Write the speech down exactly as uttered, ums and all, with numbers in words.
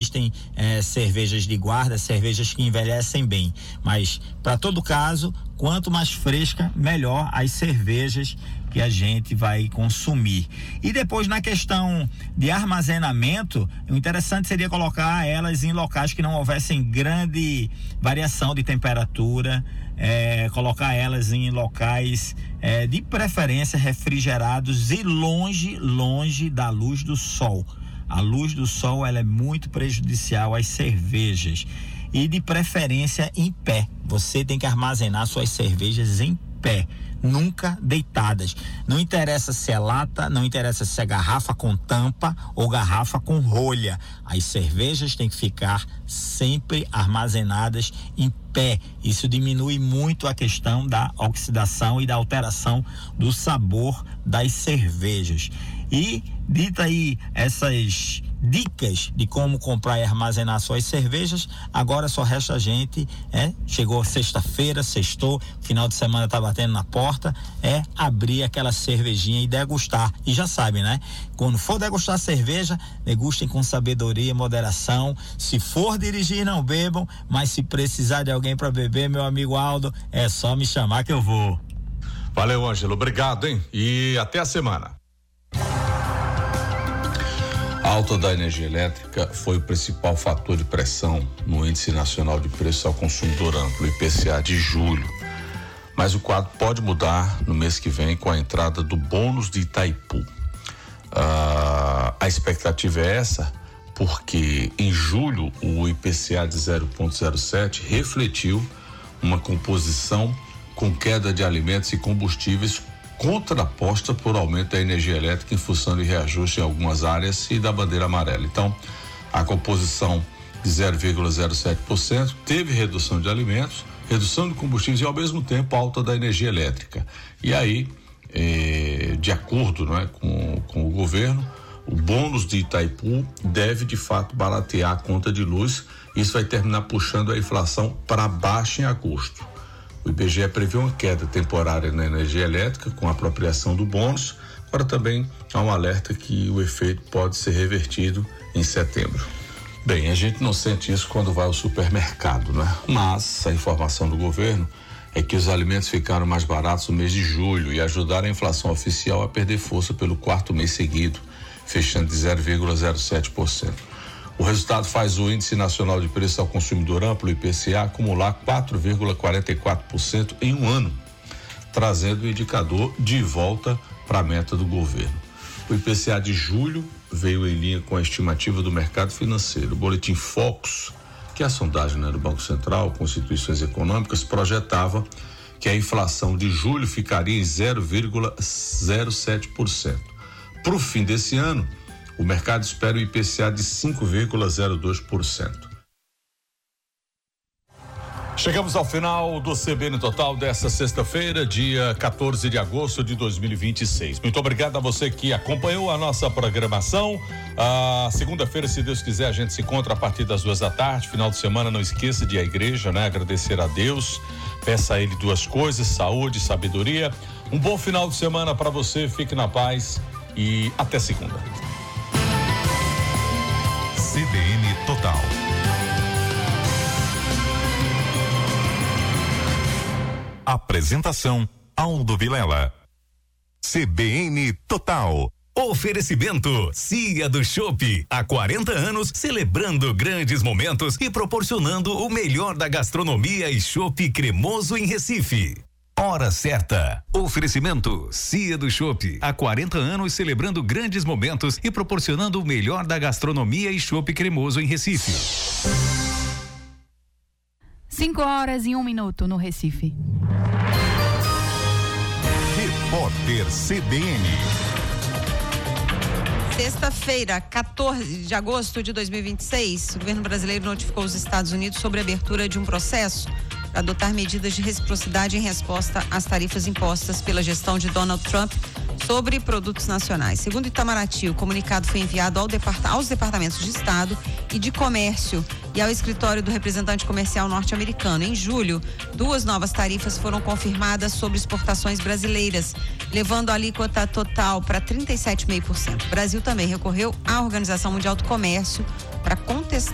existem é, cervejas de guarda, cervejas que envelhecem bem, mas para todo caso, quanto mais fresca, melhor as cervejas que a gente vai consumir. E depois, na questão de armazenamento, o interessante seria colocar elas em locais que não houvessem grande variação de temperatura, é, colocar elas em locais é, de preferência refrigerados e longe, longe da luz do sol. A luz do sol, ela é muito prejudicial às cervejas. E de preferência em pé. Você tem que armazenar suas cervejas em pé, nunca deitadas. Não interessa se é lata, não interessa se é garrafa com tampa ou garrafa com rolha. As cervejas têm que ficar sempre armazenadas em pé. Isso diminui muito a questão da oxidação e da alteração do sabor das cervejas. E dita aí essas dicas de como comprar e armazenar suas cervejas, agora só resta a gente, é, chegou sexta-feira, sextou, final de semana tá batendo na porta, é abrir aquela cervejinha e degustar. E já sabe, né? Quando for degustar cerveja, degustem com sabedoria e moderação. Se for dirigir, não bebam, mas se precisar de alguém para beber, meu amigo Aldo, é só me chamar que eu vou. Valeu, Ângelo, obrigado, hein? E até a semana. A alta da energia elétrica foi o principal fator de pressão no Índice Nacional de Preços ao Consumidor Amplo, I P C A de julho. Mas o quadro pode mudar no mês que vem com a entrada do bônus de Itaipu. Ah, a expectativa é essa porque em julho o I P C A de zero vírgula zero sete refletiu uma composição com queda de alimentos e combustíveis contraposta por aumento da energia elétrica em função de reajuste em algumas áreas e da bandeira amarela. Então, a composição de zero vírgula zero sete por cento teve redução de alimentos, redução de combustíveis e ao mesmo tempo alta da energia elétrica. E aí, eh, de acordo, não é, com, com o governo, o bônus de Itaipu deve de fato baratear a conta de luz. Isso vai terminar puxando a inflação para baixo em agosto. O I B G E prevê uma queda temporária na energia elétrica com a apropriação do bônus. Agora também há um alerta que o efeito pode ser revertido em setembro. Bem, a gente não sente isso quando vai ao supermercado, né? Mas a informação do governo é que os alimentos ficaram mais baratos no mês de julho e ajudaram a inflação oficial a perder força pelo quarto mês seguido, fechando de zero vírgula zero sete por cento. O resultado faz o Índice Nacional de Preços ao Consumidor Amplo, I P C A, acumular quatro vírgula quarenta e quatro por cento em um ano, trazendo o indicador de volta para a meta do governo. O I P C A de julho veio em linha com a estimativa do mercado financeiro. O boletim Focus, que é a sondagem, né, do Banco Central com instituições econômicas, projetava que a inflação de julho ficaria em zero vírgula zero sete por cento. Para o fim desse ano, o mercado espera o I P C A de cinco vírgula zero dois por cento. Chegamos ao final do C B N Total desta sexta-feira, dia quatorze de agosto de dois mil e vinte e seis. Muito obrigado a você que acompanhou a nossa programação. A segunda-feira, se Deus quiser, a gente se encontra a partir das duas da tarde. Final de semana, não esqueça de ir à igreja, né? Agradecer a Deus. Peça a Ele duas coisas: saúde e sabedoria. Um bom final de semana para você. Fique na paz e até segunda. C B N Total. Apresentação: Aldo Vilela. C B N Total. Oferecimento: Cia do Chopp, há quarenta anos celebrando grandes momentos e proporcionando o melhor da gastronomia e chopp cremoso em Recife. Hora certa. Oferecimento: Cia do Chopp, há quarenta anos celebrando grandes momentos e proporcionando o melhor da gastronomia e chopp cremoso em Recife. Cinco horas e um minuto no Recife. Repórter C B N. Sexta-feira, quatorze de agosto de dois mil e vinte e seis, o governo brasileiro notificou os Estados Unidos sobre a abertura de um processo para adotar medidas de reciprocidade em resposta às tarifas impostas pela gestão de Donald Trump sobre produtos nacionais. Segundo Itamaraty, o comunicado foi enviado ao depart- aos departamentos de Estado e de Comércio e ao escritório do representante comercial norte-americano. Em julho, duas novas tarifas foram confirmadas sobre exportações brasileiras, levando a alíquota total para trinta e sete vírgula cinco por cento. O Brasil também recorreu à Organização Mundial do Comércio para contestar